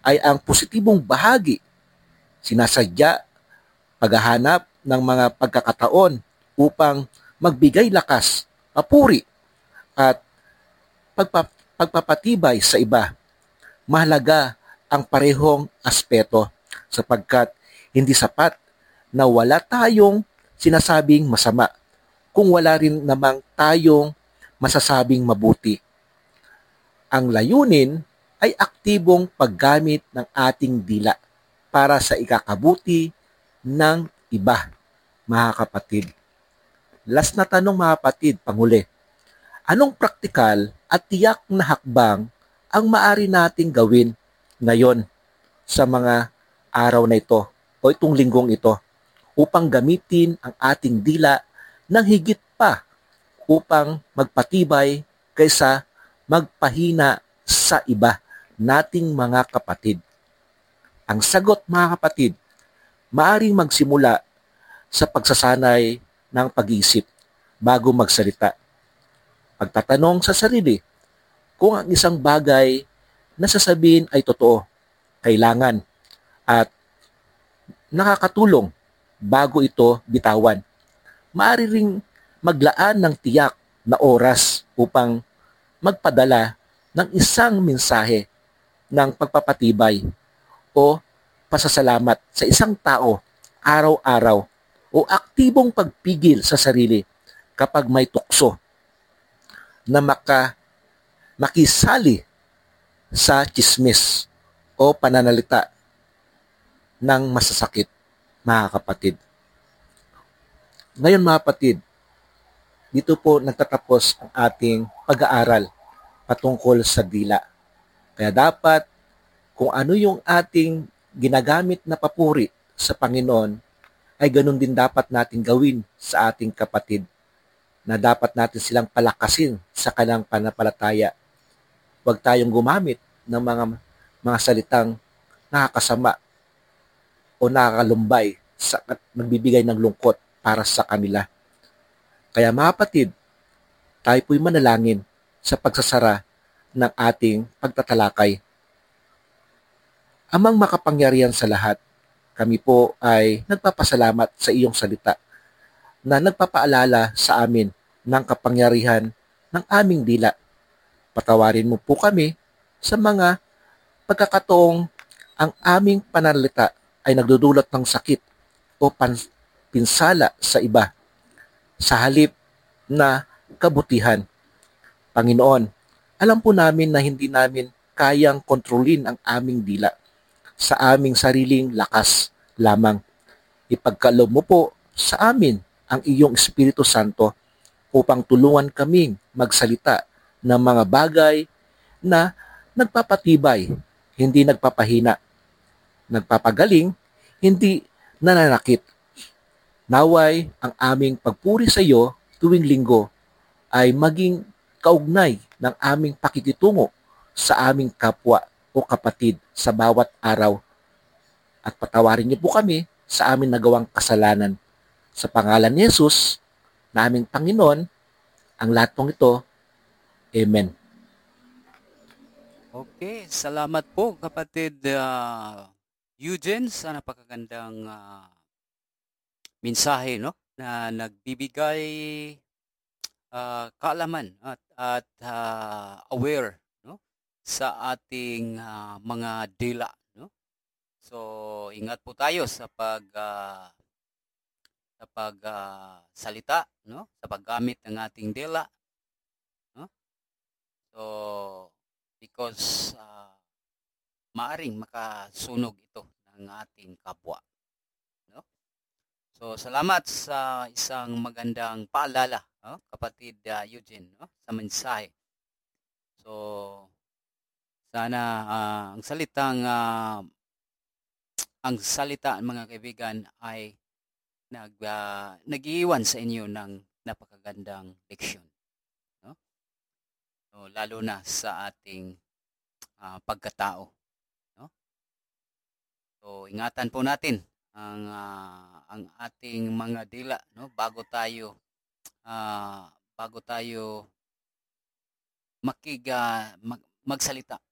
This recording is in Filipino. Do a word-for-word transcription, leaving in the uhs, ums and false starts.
ay ang positibong bahagi. Sinasadya paghahanap ng mga pagkakataon upang magbigay lakas, papuri at pagpa- pagpapatibay sa iba. Mahalaga ang parehong aspeto sapagkat hindi sapat na wala tayong sinasabing masama kung wala rin namang tayong masasabing mabuti. Ang layunin ay aktibong paggamit ng ating dila para sa ikakabuti ng iba, mga kapatid. Last na tanong mga kapatid, panghuli. Anong praktikal at tiyak na hakbang ang maaari nating gawin ngayon sa mga araw na ito o itong linggong ito upang gamitin ang ating dila ng higit pa upang magpatibay kaysa magpahina sa iba nating mga kapatid? Ang sagot mga kapatid, maaring magsimula sa pagsasanay ng pag-iisip bago magsalita. Pagtatanong sa sarili kung ang isang bagay na sasabihin ay totoo, kailangan at nakakatulong bago ito bitawan. Maaari ring maglaan ng tiyak na oras upang magpadala ng isang mensahe ng pagpapatibay o pasasalamat sa isang tao araw-araw o aktibong pagpigil sa sarili kapag may tukso na maka, makisali sa chismis o pananalita ng masasakit, mga kapatid. Ngayon mga kapatid, dito po nagtatapos ang ating pag-aaral patungkol sa dila. Kaya dapat kung ano yung ating ginagamit na papuri sa Panginoon, ay ganun din dapat natin gawin sa ating kapatid na dapat natin silang palakasin sa kanilang panampalataya. Huwag tayong gumamit ng mga mga salitang nakakasama o nakakalumbay sa, at nagbibigay ng lungkot para sa kanila. Kaya mga kapatid, tayo po'y manalangin sa pagsasara ng ating pagtatalakay. Amang makapangyarihan sa lahat, kami po ay nagpapasalamat sa iyong salita na nagpapaalala sa amin ng kapangyarihan ng aming dila. Patawarin mo po kami sa mga pagkakataong ang aming pananalita ay nagdudulot ng sakit o pan- pinsala sa iba sa halip na kabutihan. Panginoon, alam po namin na hindi namin kayang kontrolin ang aming dila sa aming sariling lakas lamang. Ipagkaloob mo po sa amin ang iyong Espiritu Santo upang tulungan kaming magsalita ng mga bagay na nagpapatibay, hindi nagpapahina, nagpapagaling, hindi nananakit. Naway ang aming pagpuri sa iyo tuwing linggo ay maging kaugnay ng aming pakikitungo sa aming kapwa o kapatid sa bawat araw. At patawarin niyo po kami sa aming nagawang kasalanan. Sa pangalan ni Jesus, na aming Panginoon, ang lahat pong ito. Amen. Okay, salamat po kapatid uh, Eugene sa napakagandang uh, mensahe, no, na nagbibigay uh, kaalaman at at uh, aware, no, sa ating uh, mga dila, no. So ingat po tayo sa pag uh, sa pag uh, salita, no, sa paggamit ng ating dila, no. So because uh, maaring makasunog ito ng ating kapwa, no. So salamat sa isang magandang paalala, no, kapatid uh, Eugene, no, sa mensahe. So sana uh, ang salitang uh, ang salita mga kaibigan ay nag uh, nag-iiwan sa inyo ng napakagandang leksyon, no? So, lalo na sa ating uh, pagkatao, no? So ingatan po natin ang uh, ang ating mga dila, no, bago tayo uh, bago tayo makiga mag, magsalita